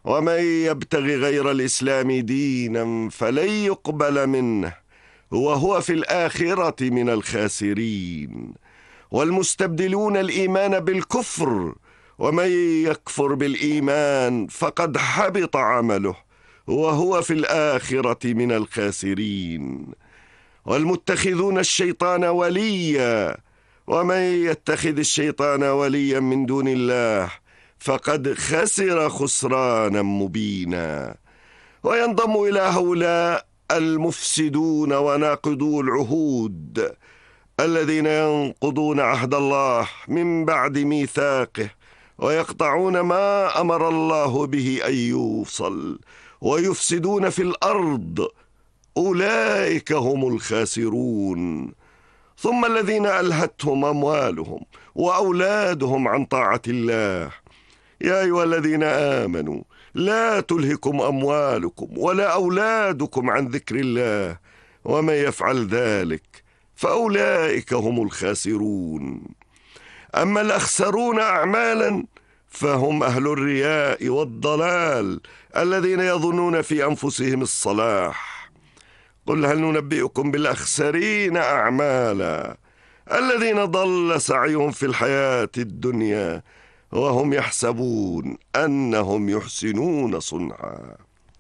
ومن يبتغ غير الإسلام دينا فلن يقبل منه وهو في الآخرة من الخاسرين. والمستبدلون الإيمان بالكفر، ومن يكفر بالإيمان فقد حبط عمله وهو في الآخرة من الخاسرين. والمتخذون الشيطان وليا، ومن يتخذ الشيطان وليا من دون الله فقد خسر خسرانا مبينا. وينضم إلى هؤلاء المفسدون وناقضو العهود الذين ينقضون عهد الله من بعد ميثاقه، ويقطعون ما أمر الله به أن يوصل، ويفسدون في الأرض، أولئك هم الخاسرون. ثم الذين ألهتهم أموالهم وأولادهم عن طاعة الله. يا أيها الذين آمنوا لا تلهكم أموالكم ولا أولادكم عن ذكر الله، ومن يفعل ذلك فأولئك هم الخاسرون. أما الأخسرون أعمالا فهم أهل الرياء والضلال الذين يظنون في أنفسهم الصلاح. قل هل ننبئكم بالأخسرين أعمالا الذين ضل سعيهم في الحياة الدنيا وهم يحسبون أنهم يحسنون صنعا.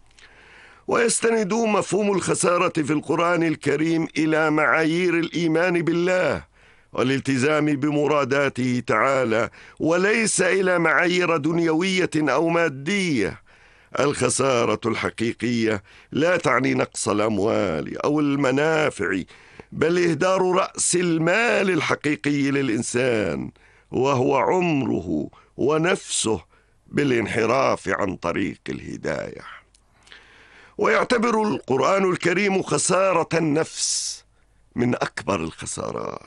ويستندون مفهوم الخسارة في القرآن الكريم إلى معايير الإيمان بالله والالتزام بمراداته تعالى، وليس إلى معايير دنيوية أو مادية. الخسارة الحقيقية لا تعني نقص الأموال أو المنافع، بل إهدار رأس المال الحقيقي للإنسان، وهو عمره ونفسه بالانحراف عن طريق الهداية. ويعتبر القرآن الكريم خسارة النفس من أكبر الخسارات.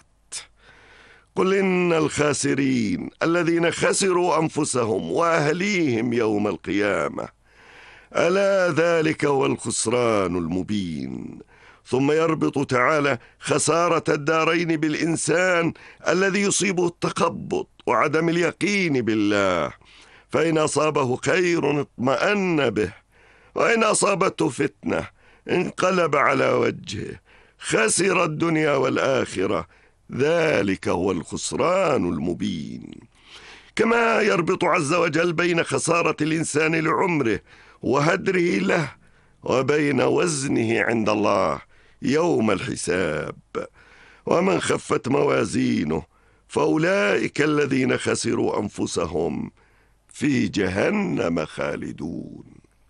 قل إن الخاسرين الذين خسروا أنفسهم وأهليهم يوم القيامة، ألا ذلك هو الخسران المبين. ثم يربط تعالى خسارة الدارين بالإنسان الذي يصيبه التخبط وعدم اليقين بالله، فإن أصابه خير اطمأن به، وإن أصابته فتنة انقلب على وجهه، خسر الدنيا والآخرة، ذلك هو الخسران المبين. كما يربط عز وجل بين خسارة الإنسان لعمره وهدره له وبين وزنه عند الله يوم الحساب. ومن خفت موازينه فأولئك الذين خسروا أنفسهم في جهنم خالدون.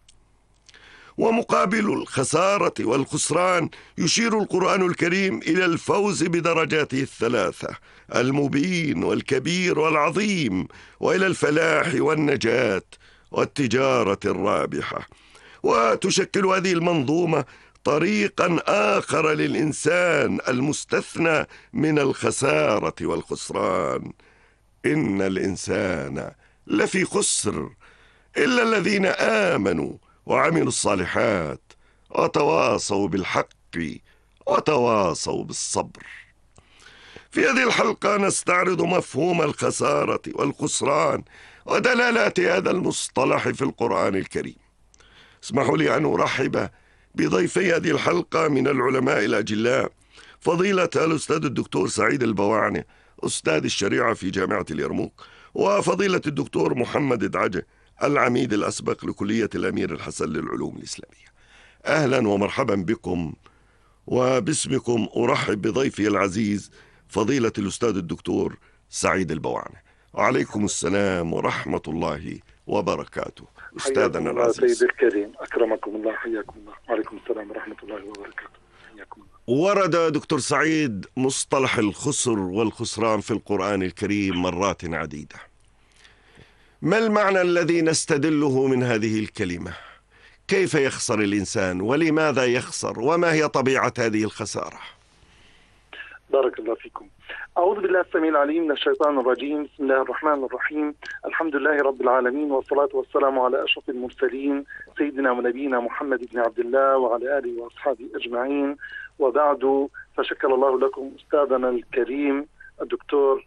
ومقابل الخسارة والخسران يشير القرآن الكريم إلى الفوز بدرجاته الثلاثة: المبين والكبير والعظيم، وإلى الفلاح والنجاة والتجارة الرابحة. وتشكل هذه المنظومة طريقا آخر للإنسان المستثنى من الخسارة والخسران. إن الإنسان لفي خسر إلا الذين آمنوا وعملوا الصالحات وتواصوا بالحق وتواصوا بالصبر. في هذه الحلقة نستعرض مفهوم الخسارة والخسران ودلالات هذا المصطلح في القرآن الكريم. اسمحوا لي أن أرحب بضيفي هذه الحلقة من العلماء الأجلاء: فضيلة الأستاذ الدكتور سعيد البواعني أستاذ الشريعة في جامعة اليرموك، وفضيلة الدكتور محمد دعجة العميد الأسبق لكلية الأمير الحسن للعلوم الإسلامية. أهلا ومرحبا بكم، وباسمكم أرحب بضيفي العزيز فضيلة الأستاذ الدكتور سعيد البواعني. وعليكم السلام ورحمة الله وبركاته. أستاذنا العزيز. سيد الكريم، أكرمكم الله، حياكم الله. وعليكم السلام ورحمة الله وبركاته. حياكم الله. ورد دكتور سعيد مصطلح الخسر والخسران في القرآن الكريم مرات عديدة. ما المعنى الذي نستدله من هذه الكلمة؟ كيف يخسر الإنسان ولماذا يخسر وما هي طبيعة هذه الخسارة؟ بارك الله فيكم. أعوذ بالله السميع العليم من الشيطان الرجيم. بسم الله الرحمن الرحيم. الحمد لله رب العالمين، والصلاة والسلام على أشرف المرسلين سيدنا ونبينا محمد بن عبد الله وعلى آله وأصحابه أجمعين، وبعد، فشكر الله لكم أستاذنا الكريم الدكتور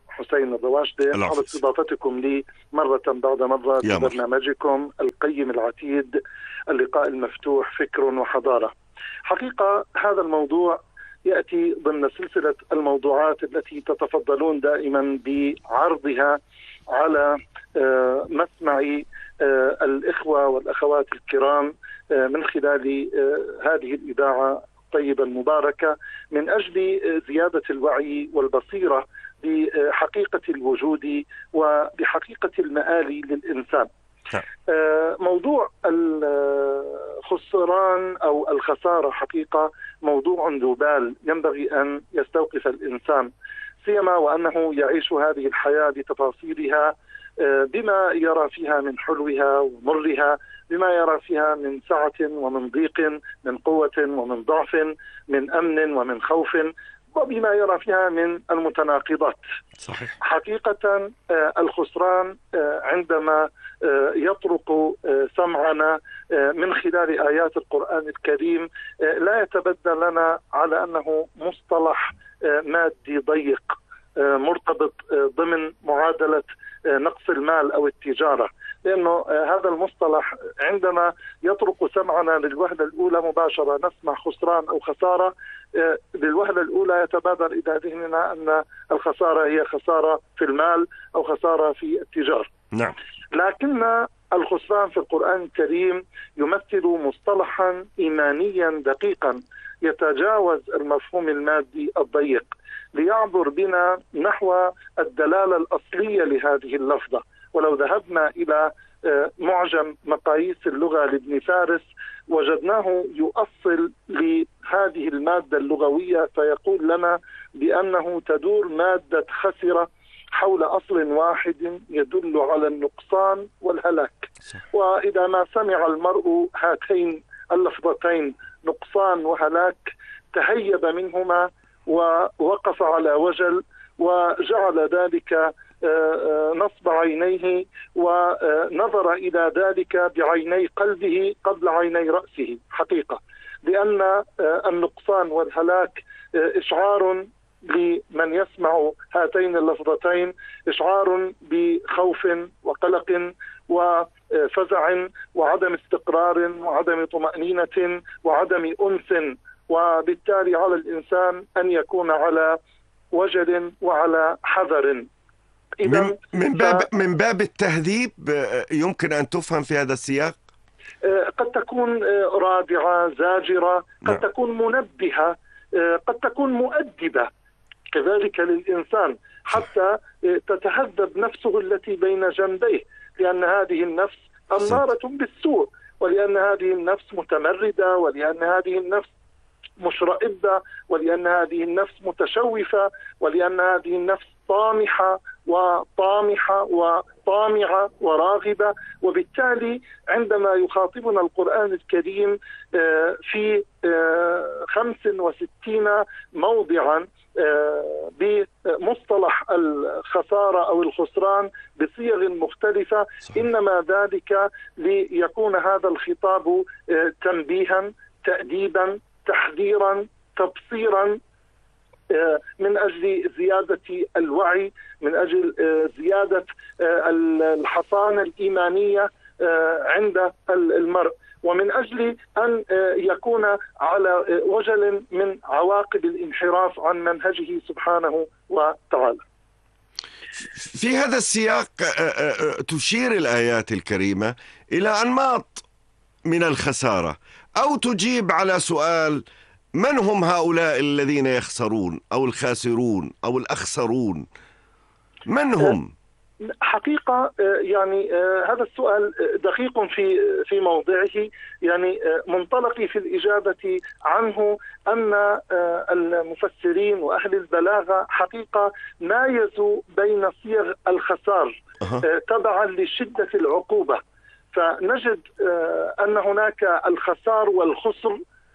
حسين الرواشدي على استضافتكم لي مرة بعد مرة في برنامجكم القيم العتيد، اللقاء المفتوح فكر وحضارة. حقيقة هذا الموضوع يأتي ضمن سلسلة الموضوعات التي تتفضلون دائما بعرضها على مسمع الإخوة والأخوات الكرام من خلال هذه الإذاعة الطيبة المباركة، من أجل زيادة الوعي والبصيرة بحقيقة الوجود وبحقيقة المآل للإنسان. موضوع الخسران أو الخسارة حقيقة موضوع ذو بال ينبغي أن يستوقف الإنسان، سيما وأنه يعيش هذه الحياة بتفاصيلها، بما يرى فيها من حلوها ومرها، بما يرى فيها من سعة ومن ضيق، من قوة ومن ضعف، من أمن ومن خوف، وبما يرى فيها من المتناقضات. صحيح. حقيقة الخسران عندما يطرق سمعنا من خلال آيات القرآن الكريم لا يتبدى لنا على أنه مصطلح مادي ضيق مرتبط ضمن معادلة نقص المال أو التجارة، لأنه هذا المصطلح عندما يطرق سمعنا للوهلة الأولى مباشرة نسمع خسران أو خسارة، للوهلة الأولى يتبادر إلى ذهننا أن الخسارة هي خسارة في المال أو خسارة في التجارة. نعم. لكن الخسران في القرآن الكريم يمثل مصطلحا إيمانيا دقيقا يتجاوز المفهوم المادي الضيق، ليعبر بنا نحو الدلالة الأصلية لهذه اللفظة. ولو ذهبنا إلى معجم مقاييس اللغة لابن فارس وجدناه يؤصل لهذه المادة اللغوية، فيقول لنا بأنه تدور مادة خسرة حول أصل واحد يدل على النقصان والهلاك. وإذا ما سمع المرء هاتين اللفظتين نقصان وهلاك تهيب منهما ووقف على وجل، وجعل ذلك نصب عينيه ونظر إلى ذلك بعيني قلبه قبل عيني رأسه حقيقة، لأن النقصان والهلاك إشعار لمن يسمع هاتين اللفظتين، إشعار بخوف وقلق وفزع وعدم استقرار وعدم طمأنينة وعدم أنس، وبالتالي على الإنسان أن يكون على وجل وعلى حذر. من باب التهذيب يمكن أن تفهم في هذا السياق؟ قد تكون رادعة زاجرة، قد تكون منبهة، قد تكون مؤدبة كذلك للإنسان حتى تتهذب نفسه التي بين جنبيه، لأن هذه النفس أمارة بالسوء، ولأن هذه النفس متمردة، ولأن هذه النفس مشرئبة، ولأن هذه النفس متشوفة، ولأن هذه النفس طامحة وطامحة وطامعة وراغبة. وبالتالي عندما يخاطبنا القرآن الكريم في 65 موضعا بمصطلح الخسارة أو الخسران بصيغ مختلفة، إنما ذلك ليكون هذا الخطاب تنبيها، تأديبا، تحذيرا، تبصيرا، من أجل زيادة الوعي، من أجل زيادة الحصانة الإيمانية عند المرء، ومن أجل أن يكون على وجل من عواقب الانحراف عن منهجه سبحانه وتعالى. في هذا السياق تشير الآيات الكريمة إلى أنماط من الخسارة، أو تجيب على سؤال: من هم هؤلاء الذين يخسرون أو الخاسرون أو الأخسرون؟ من هم؟ حقيقة يعني هذا السؤال دقيق في موضعه. يعني منطلقي في الإجابة عنه أن المفسرين وأهل البلاغة حقيقة مايزوا بين صيغ الخسار تبعا لشدة العقوبة، فنجد أن هناك الخسار والخسر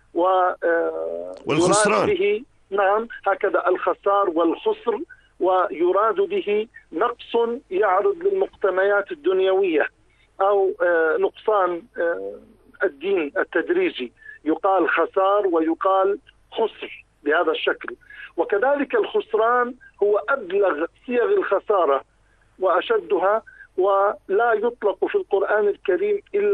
والخسران به. نعم، هكذا الخسار والخسر، ويراد به نقص يعرض للمقتنيات الدنيوية أو نقصان الدين التدريجي، يقال خسار ويقال خسر بهذا الشكل. وكذلك الخسران هو أبلغ صيغ الخسارة وأشدها، ولا يطلق في القرآن الكريم إلا